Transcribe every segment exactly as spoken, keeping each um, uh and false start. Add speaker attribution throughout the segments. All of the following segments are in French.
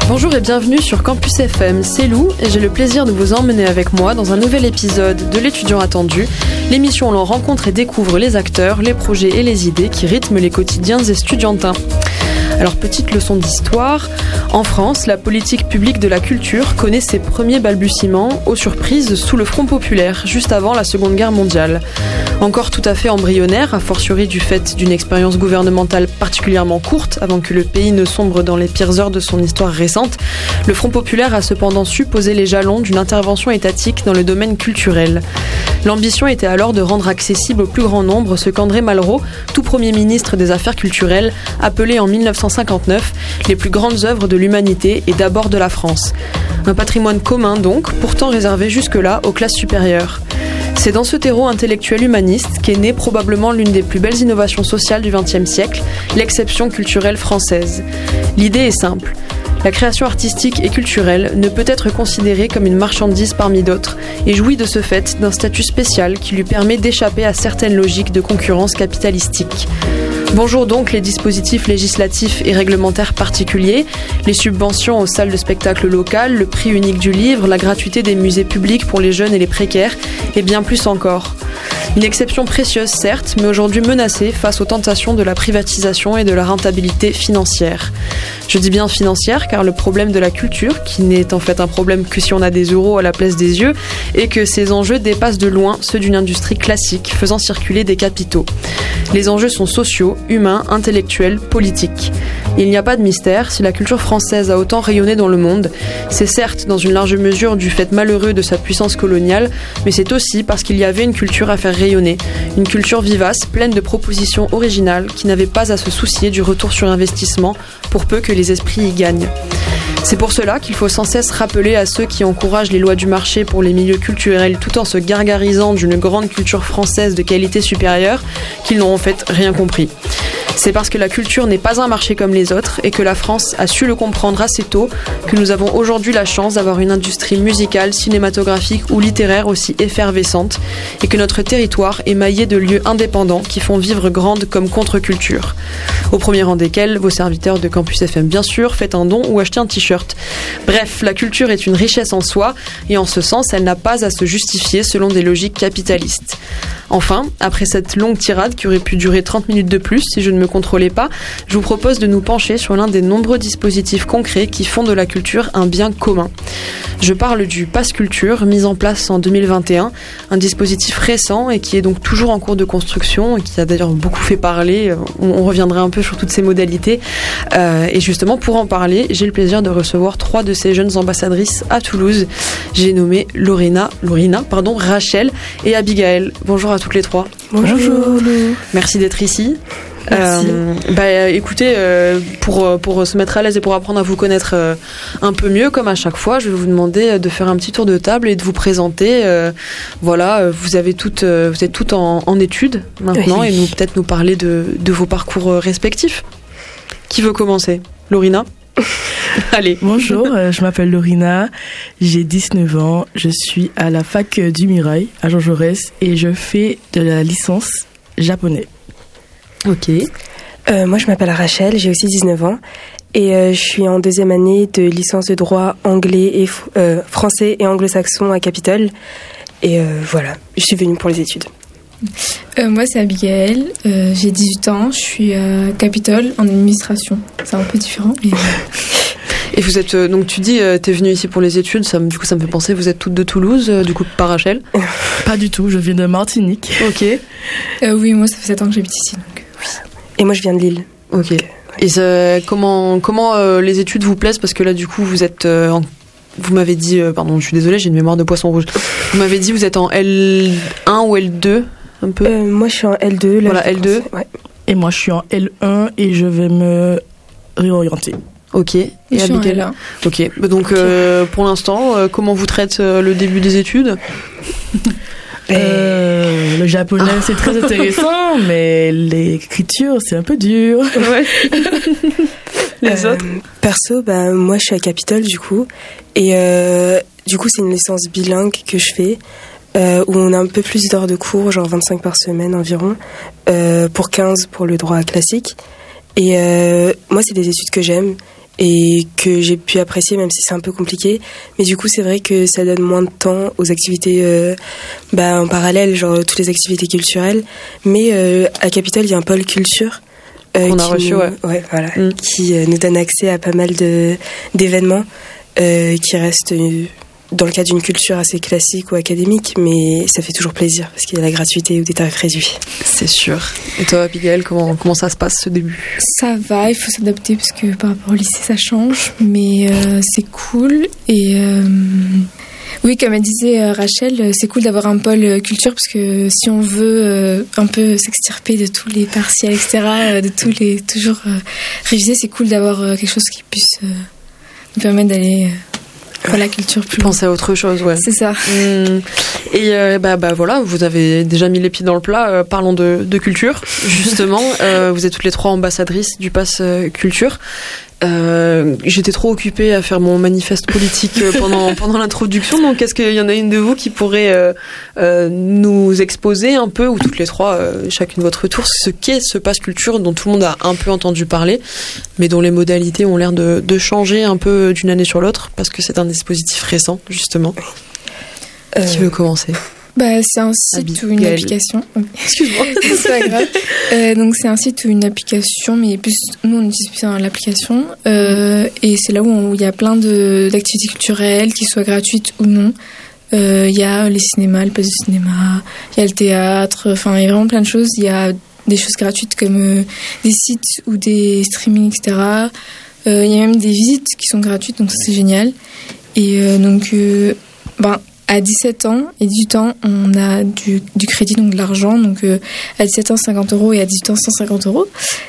Speaker 1: Bonjour et bienvenue sur Campus F M, c'est Lou et j'ai le plaisir de vous emmener avec moi dans un nouvel épisode de l'étudiant attendu, l'émission où l'on rencontre et découvre les acteurs, les projets et les idées qui rythment les quotidiens estudiantins. Alors, petite leçon d'histoire, en France, la politique publique de la culture connaît ses premiers balbutiements aux surprises sous le Front populaire, juste avant la Seconde Guerre mondiale. Encore tout à fait embryonnaire, a fortiori du fait d'une expérience gouvernementale particulièrement courte, avant que le pays ne sombre dans les pires heures de son histoire récente, le Front populaire a cependant su poser les jalons d'une intervention étatique dans le domaine culturel. L'ambition était alors de rendre accessible au plus grand nombre ce qu'André Malraux, tout Premier ministre des Affaires culturelles, appelait en mille neuf cent cinquante-neuf les plus grandes œuvres de l'humanité et d'abord de la France. Un patrimoine commun donc, pourtant réservé jusque-là aux classes supérieures. C'est dans ce terreau intellectuel humaniste qu'est née probablement l'une des plus belles innovations sociales du vingtième siècle, l'exception culturelle française. L'idée est simple. La création artistique et culturelle ne peut être considérée comme une marchandise parmi d'autres et jouit de ce fait d'un statut spécial qui lui permet d'échapper à certaines logiques de concurrence capitalistique. Bonjour donc les dispositifs législatifs et réglementaires particuliers, les subventions aux salles de spectacle locales, le prix unique du livre, la gratuité des musées publics pour les jeunes et les précaires, et bien plus encore. Une exception précieuse certes, mais aujourd'hui menacée face aux tentations de la privatisation et de la rentabilité financière. Je dis bien financière car le problème de la culture, qui n'est en fait un problème que si on a des euros à la place des yeux, est que ces enjeux dépassent de loin ceux d'une industrie classique faisant circuler des capitaux. Les enjeux sont sociaux, humains, intellectuels, politiques. Il n'y a pas de mystère, si la culture française a autant rayonné dans le monde, c'est certes dans une large mesure du fait malheureux de sa puissance coloniale, mais c'est aussi parce qu'il y avait une culture à faire rayonner, une culture vivace, pleine de propositions originales, qui n'avait pas à se soucier du retour sur investissement, pour peu que les esprits y gagnent. C'est pour cela qu'il faut sans cesse rappeler à ceux qui encouragent les lois du marché pour les milieux culturels tout en se gargarisant d'une grande culture française de qualité supérieure qu'ils n'ont en fait rien compris. C'est parce que la culture n'est pas un marché comme les autres et que la France a su le comprendre assez tôt que nous avons aujourd'hui la chance d'avoir une industrie musicale, cinématographique ou littéraire aussi effervescente et que notre territoire est maillé de lieux indépendants qui font vivre grande comme contre-culture. Au premier rang desquels, vos serviteurs de Campus F M bien sûr, faites un don ou achetez un t-shirt. Bref, la culture est une richesse en soi et en ce sens, elle n'a pas à se justifier selon des logiques capitalistes. Enfin, après cette longue tirade qui aurait pu durer trente minutes de plus si je ne me contrôlais pas, je vous propose de nous pencher sur l'un des nombreux dispositifs concrets qui font de la culture un bien commun. Je parle du Pass Culture, mis en place en deux mille vingt et un, un dispositif récent et qui est donc toujours en cours de construction et qui a d'ailleurs beaucoup fait parler. On, on reviendra un peu sur toutes ces modalités. Euh, et justement, pour en parler, j'ai le plaisir de recevoir trois de ces jeunes ambassadrices à Toulouse. J'ai nommé Lorena, Lorena, pardon, Rachel et Abigaël. Bonjour à toutes les trois.
Speaker 2: Bonjour. Bonjour.
Speaker 1: Merci d'être ici.
Speaker 2: Merci.
Speaker 1: Euh, bah, écoutez, euh, pour, pour se mettre à l'aise et pour apprendre à vous connaître euh, un peu mieux, comme à chaque fois, je vais vous demander de faire un petit tour de table et de vous présenter. Euh, voilà, vous avez toutes, euh, vous êtes toutes en, en études maintenant oui. Et nous peut-être nous parler de, de vos parcours respectifs. Qui veut commencer ? Lorena ? Allez.
Speaker 2: Bonjour, euh, je m'appelle Lorena, j'ai dix-neuf ans, je suis à la fac du Mirail à Jean Jaurès et je fais de la licence japonais.
Speaker 1: Ok.
Speaker 3: Euh, moi, je m'appelle Rachel, j'ai aussi dix-neuf ans et euh, je suis en deuxième année de licence de droit anglais et euh, français et anglo-saxon à Capitole. Et euh, voilà, je suis venue pour les études.
Speaker 4: Euh, moi, c'est Abigaël, euh, j'ai dix-huit ans, je suis à Capitole en administration. C'est un peu différent. Mais...
Speaker 1: Et vous êtes, euh, donc tu dis, euh, t'es venue ici pour les études, ça, du coup ça me fait penser, vous êtes toutes de Toulouse, euh, du coup pas Rachel ?
Speaker 2: Pas du tout, je viens de Martinique.
Speaker 1: Ok.
Speaker 4: Euh, oui, moi ça fait sept ans que j'habite ici. Donc, oui.
Speaker 3: Et moi je viens de Lille.
Speaker 1: Ok. Donc, et ça, comment, comment euh, les études vous plaisent ? Parce que là du coup vous êtes euh, en... Vous m'avez dit, euh, pardon je suis désolée, j'ai une mémoire de poisson rouge. Vous m'avez dit vous êtes en L un ou L deux un peu ?
Speaker 3: euh, Moi je suis en L deux. Là,
Speaker 1: voilà, L deux.
Speaker 3: Ouais.
Speaker 2: Et moi je suis en L un et je vais me réorienter.
Speaker 1: Ok. Et Abigaël ? Ok. Donc euh, pour l'instant, euh, comment vous traite euh, le début des études ?
Speaker 2: Euh, le japonais, ah. c'est très intéressant, mais l'écriture, c'est un peu dur.
Speaker 1: Ouais. Les
Speaker 3: euh,
Speaker 1: autres
Speaker 3: Perso, bah, moi, je suis à Capitole, du coup. Et euh, du coup, c'est une licence bilingue que je fais, euh, où on a un peu plus d'heures de cours, genre vingt-cinq par semaine environ, euh, pour quinze pour le droit classique. Et euh, moi, c'est des études que j'aime. et que j'ai pu apprécier, même si c'est un peu compliqué. Mais du coup, c'est vrai que ça donne moins de temps aux activités euh, bah, en parallèle, genre toutes les activités culturelles. Mais euh, à Capitole, il y a un pôle culture.
Speaker 1: Euh, On a reçu,
Speaker 3: nous,
Speaker 1: ouais.
Speaker 3: ouais voilà, mm. qui euh, nous donne accès à pas mal de, d'événements euh, qui restent euh, dans le cadre d'une culture assez classique ou académique, mais ça fait toujours plaisir parce qu'il y a la gratuité ou des tarifs réduits.
Speaker 1: C'est sûr. Et toi, Abigail, comment, comment ça se passe ce début ?
Speaker 4: Ça va, il faut s'adapter parce que par rapport au lycée, ça change, mais euh, c'est cool. Et euh, oui, comme elle disait euh, Rachel, c'est cool d'avoir un pôle culture parce que si on veut euh, un peu s'extirper de tous les partiels, et cetera, de tous les toujours euh, réviser, c'est cool d'avoir euh, quelque chose qui puisse euh, nous permettre d'aller euh, pour la culture plus
Speaker 1: penser à autre chose, ouais.
Speaker 4: C'est ça.
Speaker 1: Mmh. Et euh, bah, bah voilà, vous avez déjà mis les pieds dans le plat. Euh, parlons de, de culture, justement. euh, vous êtes toutes les trois ambassadrices du Pass euh, Culture. Euh, j'étais trop occupée à faire mon manifeste politique pendant pendant l'introduction. Donc, est-ce qu'il y en a une de vous qui pourrait euh, euh, nous exposer un peu, ou toutes les trois, euh, chacune votre tour, ce qu'est ce Pass Culture dont tout le monde a un peu entendu parler, mais dont les modalités ont l'air de, de changer un peu d'une année sur l'autre, parce que c'est un dispositif récent, justement. Euh... Qui veut commencer ?
Speaker 4: Bah, c'est un site Abigail. Ou une application.
Speaker 1: Excuse-moi.
Speaker 4: C'est pas grave. Euh, donc, c'est un site ou une application, mais plus, nous, on utilise plus l'application. Euh, et c'est là où il y a plein de, d'activités culturelles, qui soient gratuites ou non. Il euh, y a les cinémas, le pass du cinéma, il y a le théâtre, enfin, il y a vraiment plein de choses. Il y a des choses gratuites comme euh, des sites ou des streamings, et cetera. Il euh, y a même des visites qui sont gratuites, donc ça, c'est génial. Et euh, donc, euh, ben, à dix-sept ans et dix-huit ans, on a du, du crédit, donc de l'argent. Donc euh, à dix-sept ans, cinquante euros et à dix-huit ans, cent cinquante euros.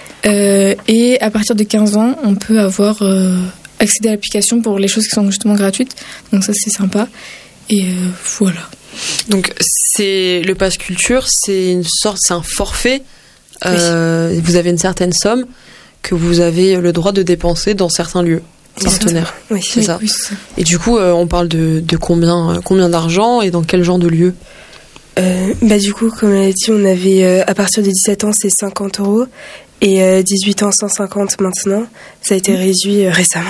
Speaker 4: Euh, et à partir de quinze ans, on peut avoir euh, accédé à l'application pour les choses qui sont justement gratuites. Donc ça, c'est sympa. Et euh, voilà.
Speaker 1: Donc c'est le Pass Culture, c'est une sorte, c'est un forfait. Euh, oui. Vous avez une certaine somme que vous avez le droit de dépenser dans certains lieux partenaires.
Speaker 3: Oui,
Speaker 1: c'est
Speaker 3: oui,
Speaker 1: ça.
Speaker 3: Oui.
Speaker 1: Et du coup, euh, on parle de, de combien, euh, combien d'argent et dans quel genre de lieu ?
Speaker 3: euh, bah du coup, comme elle a dit, on avait euh, à partir de dix-sept ans, c'est cinquante euros. Et euh, dix-huit ans, cent cinquante maintenant. Ça a été réduit euh, récemment.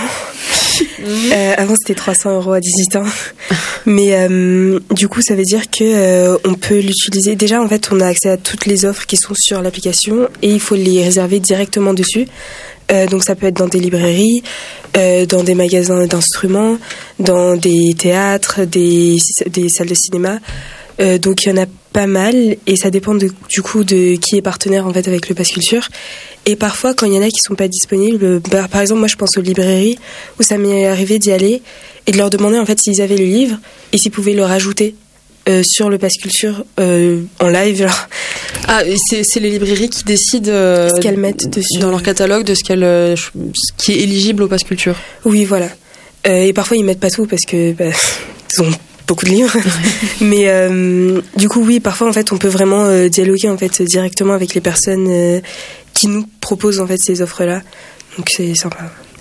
Speaker 3: euh, avant, c'était trois cents euros à dix-huit ans. Mais euh, du coup, ça veut dire que euh, on peut l'utiliser. Déjà, en fait, on a accès à toutes les offres qui sont sur l'application et il faut les réserver directement dessus. Euh, donc, ça peut être dans des librairies, euh, dans des magasins d'instruments, dans des théâtres, des, des salles de cinéma. Euh, donc, il y en a pas mal et ça dépend de, du coup de qui est partenaire en fait avec le Pass Culture. Et parfois, quand il y en a qui sont pas disponibles, bah, par exemple, moi je pense aux librairies où ça m'est arrivé d'y aller et de leur demander en fait s'ils avaient le livre et s'ils pouvaient le rajouter euh, sur le Pass Culture euh, en live. Genre.
Speaker 1: Ah, et c'est, c'est les librairies qui décident euh,
Speaker 3: ce qu'elles mettent dessus
Speaker 1: dans leur catalogue de ce, qu'elles, euh, ce qui est éligible au Pass Culture.
Speaker 3: Oui, voilà. Euh, et parfois ils mettent pas tout parce que bah, ils ont beaucoup de livres. Mais euh, du coup, oui, parfois, en fait, on peut vraiment euh, dialoguer en fait, directement avec les personnes euh, qui nous proposent en fait, ces offres-là. Donc, c'est sympa.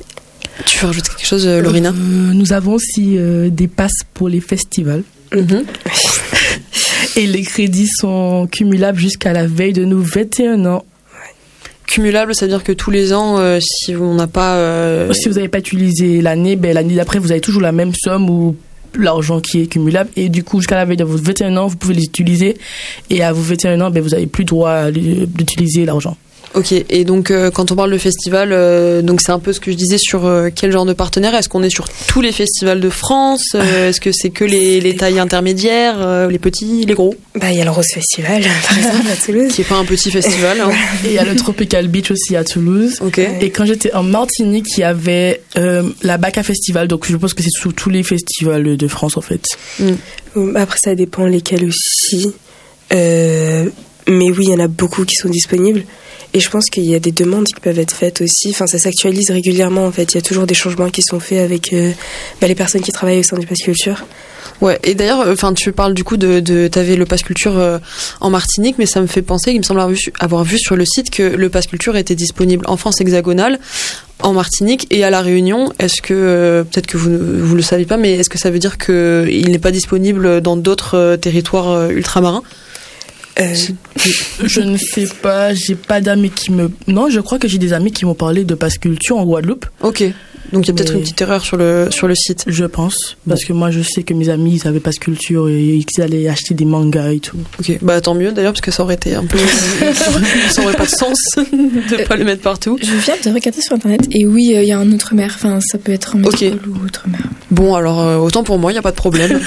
Speaker 1: Tu veux rajouter quelque chose, euh, Lorina ?
Speaker 2: euh, Nous avons aussi euh, des passes pour les festivals.
Speaker 1: Mm-hmm.
Speaker 2: Et les crédits sont cumulables jusqu'à la veille de nos vingt et un ans.
Speaker 1: Cumulable, c'est-à-dire que tous les ans, euh, si on n'a pas... Euh...
Speaker 2: Si vous n'avez pas utilisé l'année, ben, l'année d'après, vous avez toujours la même somme ou l'argent qui est cumulable. Et du coup, jusqu'à la veille de vos vingt et un ans, vous pouvez les utiliser. Et à vos vingt et un ans, ben, vous n'avez plus droit d'utiliser l'argent.
Speaker 1: Ok, et donc euh, quand on parle de festival, euh, donc c'est un peu ce que je disais sur euh, quel genre de partenaire. Est-ce qu'on est sur tous les festivals de France euh, Est-ce que c'est que les, les tailles intermédiaires, euh, les petits, les gros ?
Speaker 3: Bah, il y a le Rose Festival, par exemple, à Toulouse.
Speaker 1: Qui n'est pas un petit festival. Hein.
Speaker 2: Et il y a le Tropical Beach aussi à Toulouse.
Speaker 1: Okay.
Speaker 2: Et quand j'étais en Martinique, il y avait euh, la Baca Festival. Donc je pense que c'est sous tous les festivals de France en fait.
Speaker 3: Mm. Après, ça dépend lesquels aussi. Euh, mais oui, il y en a beaucoup qui sont disponibles. Et je pense qu'il y a des demandes qui peuvent être faites aussi. Enfin, ça s'actualise régulièrement, en fait. Il y a toujours des changements qui sont faits avec euh, bah, les personnes qui travaillent au sein du Pass Culture.
Speaker 1: Ouais, et d'ailleurs, enfin, tu parles du coup de, de t'avais le Pass Culture euh, en Martinique, mais ça me fait penser, il me semble avoir vu, avoir vu sur le site que le Pass Culture était disponible en France hexagonale, en Martinique et à La Réunion. Est-ce que, euh, peut-être que vous vous le savez pas, mais est-ce que ça veut dire que il n'est pas disponible dans d'autres euh, territoires euh, ultramarins ?
Speaker 3: Euh,
Speaker 2: je ne sais pas, j'ai pas d'amis qui me... Non, je crois que j'ai des amis qui m'ont parlé de Pass Culture en Guadeloupe.
Speaker 1: Ok. Donc il y a peut-être
Speaker 2: Mais
Speaker 1: une petite erreur sur le, sur le site.
Speaker 2: Je pense, parce que moi je sais que mes amis ils avaient Pass Culture et qu'ils allaient acheter des mangas et tout.
Speaker 1: Ok, bah tant mieux d'ailleurs, parce que ça aurait été un peu. Ça aurait pas de sens de pas le mettre partout.
Speaker 4: Je viens de regarder sur internet et oui, il euh, y a un outre-mer. Enfin, ça peut être en métropole okay. ou outre-mer.
Speaker 1: Bon, alors euh, autant pour moi, il n'y a pas de problème.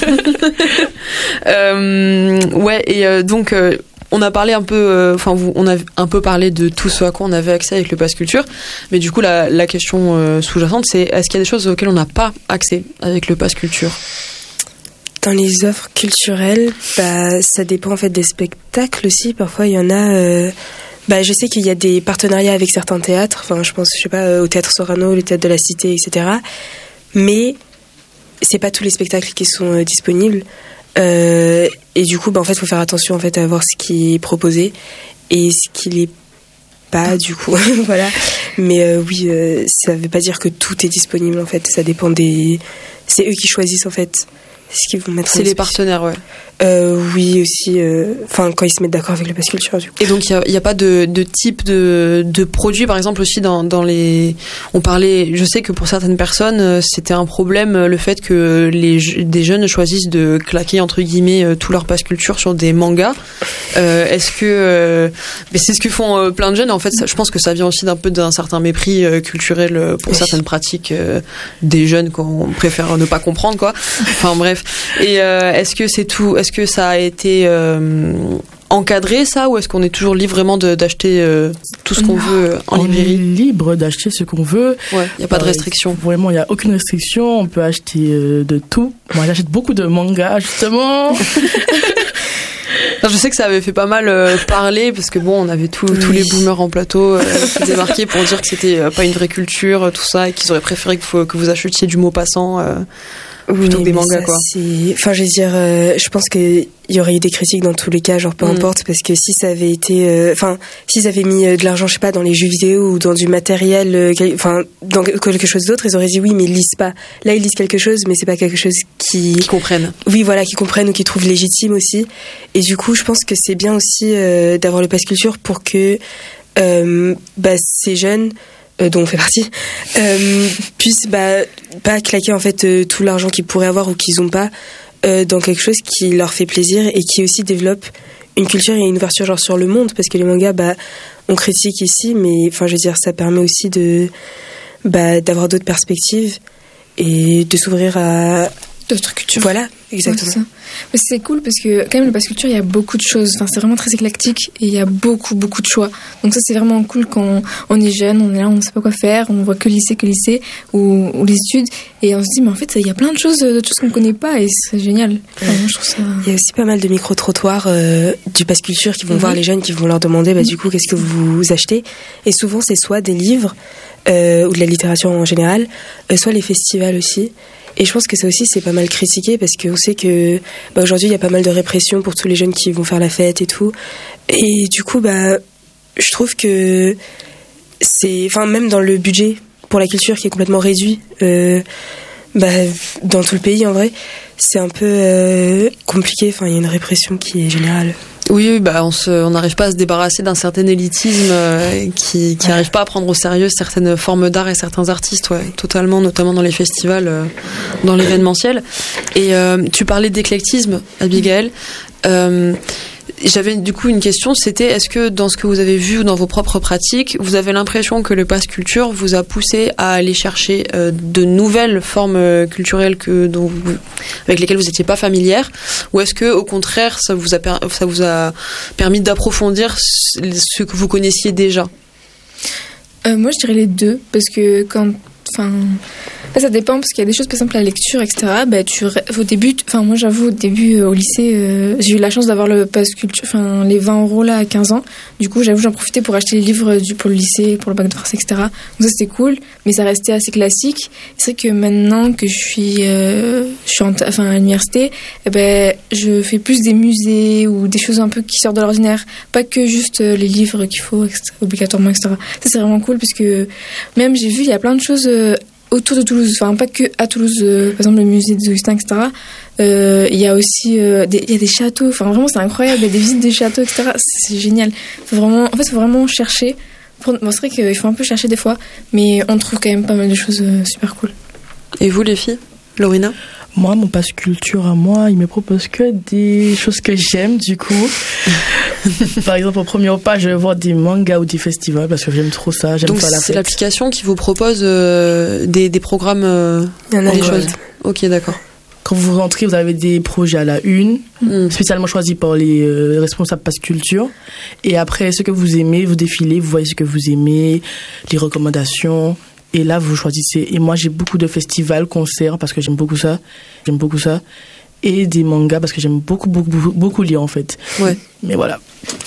Speaker 1: euh, ouais, et euh, donc. Euh, On a parlé un peu, enfin, euh, on a un peu parlé de tout ce à quoi on avait accès avec le Pass Culture, mais du coup, la, la question euh, sous-jacente, c'est est-ce qu'il y a des choses auxquelles on n'a pas accès avec le Pass Culture ?
Speaker 3: Dans les offres culturelles, bah, ça dépend en fait des spectacles aussi. Parfois, il y en a. Euh, bah, je sais qu'il y a des partenariats avec certains théâtres. Enfin, je pense, je sais pas, au Théâtre Sorano, le Théâtre de la Cité, et cetera. Mais c'est pas tous les spectacles qui sont euh, disponibles. Euh, et du coup, bah, en fait, il faut faire attention en fait à voir ce qui est proposé et ce qui n'est pas, du coup. Voilà. Mais euh, oui, euh, ça ne veut pas dire que tout est disponible en fait. Ça dépend des. C'est eux qui choisissent en fait ce qu'ils vont mettre.
Speaker 1: C'est les partenaires, ouais.
Speaker 3: Euh, oui, aussi. Enfin, euh, quand ils se mettent d'accord avec le Pass Culture, du coup.
Speaker 1: Et donc, il n'y a, a pas de, de type de, de produit, par exemple, aussi dans, dans les. On parlait. Je sais que pour certaines personnes, c'était un problème le fait que les, des jeunes choisissent de claquer, entre guillemets, tout leur Pass Culture sur des mangas. Euh, est-ce que. Euh, mais c'est ce que font euh, plein de jeunes. En fait, ça, je pense que ça vient aussi d'un peu d'un certain mépris euh, culturel pour oui. certaines pratiques euh, des jeunes qu'on préfère ne pas comprendre, quoi. Enfin, bref. Et euh, est-ce que c'est tout. Est-ce que ça a été euh, encadré, ça, ou est-ce qu'on est toujours libre vraiment de, d'acheter euh, tout ce qu'on non. veut en
Speaker 2: on
Speaker 1: librairie ?
Speaker 2: On est libre d'acheter ce qu'on veut.
Speaker 1: Ouais, il n'y a pas euh, de restriction.
Speaker 2: Vraiment, il n'y a aucune restriction. On peut acheter euh, de tout. Moi, j'achète beaucoup de mangas, justement.
Speaker 1: Je sais que ça avait fait pas mal euh, parler parce que bon, on avait tout, oui. tous les boomers en plateau euh, qui débarquaient pour dire que c'était euh, pas une vraie culture, tout ça, et qu'ils auraient préféré que vous, que vous achetiez du Maupassant euh, plutôt oui, que des mangas,
Speaker 3: ça,
Speaker 1: quoi.
Speaker 3: C'est... Enfin, je veux dire, euh, je pense qu'il y aurait eu des critiques dans tous les cas, genre peu mm. importe, parce que si ça avait été, enfin, euh, s'ils avaient mis euh, de l'argent, je sais pas, dans les jeux vidéo ou dans du matériel, enfin, euh, dans quelque chose d'autre, ils auraient dit oui, mais ils lisent pas. Là, ils lisent quelque chose, mais c'est pas quelque chose qui
Speaker 1: qui comprennent.
Speaker 3: Oui, voilà, qui comprennent ou qui trouvent légitime aussi. Et du coup, je pense que c'est bien aussi euh, d'avoir le Pass Culture pour que euh, bah, ces jeunes euh, dont on fait partie euh, puissent bah, pas claquer en fait euh, tout l'argent qu'ils pourraient avoir ou qu'ils ont pas euh, dans quelque chose qui leur fait plaisir et qui aussi développe une culture et une ouverture genre sur le monde, parce que les mangas, bah, on critique ici, mais enfin, je veux dire, ça permet aussi de bah, d'avoir d'autres perspectives et de s'ouvrir à
Speaker 4: d'autres cultures.
Speaker 3: Voilà, exactement.
Speaker 4: Ouais, c'est ça. Mais c'est cool parce que quand même le Pass Culture, il y a beaucoup de choses. Enfin, c'est vraiment très éclectique et il y a beaucoup beaucoup de choix. Donc ça, c'est vraiment cool quand on est jeune, on est là, on ne sait pas quoi faire, on voit que lycée, que lycée ou, ou les études, et on se dit mais en fait il y a plein de choses, d'autres choses qu'on ne connaît pas et c'est génial. Enfin, moi, je trouve ça.
Speaker 3: Il y a aussi pas mal de micro trottoirs euh, du Pass Culture qui vont mm-hmm. voir les jeunes, qui vont leur demander bah, mm-hmm. du coup qu'est-ce que vous achetez. Et souvent c'est soit des livres euh, ou de la littérature en général, euh, soit les festivals aussi. Et je pense que ça aussi, c'est pas mal critiqué parce qu'on sait que bah, aujourd'hui, il y a pas mal de répression pour tous les jeunes qui vont faire la fête et tout. Et du coup, bah, je trouve que c'est... Enfin, même dans le budget pour la culture qui est complètement réduit, euh, bah, dans tout le pays, en vrai, c'est un peu euh, compliqué. Enfin, il y a une répression qui est générale.
Speaker 1: Oui, bah on n'arrive pas à se débarrasser d'un certain élitisme euh, qui qui n'arrive ouais. pas à prendre au sérieux certaines formes d'art et certains artistes, ouais, totalement, notamment dans les festivals, euh, dans l'événementiel. Et euh, tu parlais d'éclectisme, Abigaël. Euh, J'avais du coup une question, c'était est-ce que dans ce que vous avez vu ou dans vos propres pratiques, vous avez l'impression que le Pass Culture vous a poussé à aller chercher euh, de nouvelles formes culturelles que, dont vous, avec lesquelles vous n'étiez pas familière, ou est-ce que au contraire ça vous a, ça vous a permis d'approfondir ce que vous connaissiez déjà ?
Speaker 4: euh, Moi je dirais les deux, parce que quand... Enfin, ça dépend, parce qu'il y a des choses, par exemple la lecture, et cetera. Bah, tu, au début, enfin moi j'avoue, au début euh, au lycée, euh, j'ai eu la chance d'avoir le Pass Culture, enfin les vingt euros là à quinze ans. Du coup, j'avoue, j'en profitais pour acheter les livres du, pour le lycée, pour le bac de français, et cetera. Donc ça c'était cool, mais ça restait assez classique. C'est vrai que maintenant que je suis, euh, je suis en, enfin à l'université, eh ben je fais plus des musées ou des choses un peu qui sortent de l'ordinaire, pas que juste euh, les livres qu'il faut et cetera, obligatoirement, et cetera. Ça c'est vraiment cool parce que même j'ai vu il y a plein de choses. Euh, autour de Toulouse, enfin pas que à Toulouse, euh, par exemple le musée des Augustins, et cetera. Euh, il y a aussi euh, des, il y a des châteaux, enfin vraiment c'est incroyable, il y a des visites des châteaux, et cetera. C'est, c'est génial. Faut vraiment, en fait, faut vraiment chercher Bon, c'est vrai qu'il faut un peu chercher des fois, mais on trouve quand même pas mal de choses euh, super cool.
Speaker 1: Et vous, les filles, Lorena?
Speaker 2: Moi, mon passe culture à moi, il me propose que des choses que j'aime, du coup. Par exemple, au premier repas, je vais voir des mangas ou des festivals parce que j'aime trop ça. J'aime
Speaker 1: Donc,
Speaker 2: faire la fête.
Speaker 1: c'est l'application qui vous propose euh, des, des programmes, euh,
Speaker 3: Il y en a
Speaker 1: des
Speaker 3: une,
Speaker 1: choses.
Speaker 3: ouais.
Speaker 1: Ok, d'accord.
Speaker 2: Quand vous rentrez, vous avez des projets à la une,
Speaker 1: Mm.
Speaker 2: spécialement choisis par les euh, responsables passe culture. Et après, ce que vous aimez, vous défilez, vous voyez ce que vous aimez, les recommandations. Et là, vous choisissez. Et moi, j'ai beaucoup de festivals, concerts, parce que j'aime beaucoup ça. J'aime beaucoup ça. Et des mangas, parce que j'aime beaucoup, beaucoup, beaucoup, beaucoup lire, en fait.
Speaker 1: Ouais.
Speaker 2: Mais voilà.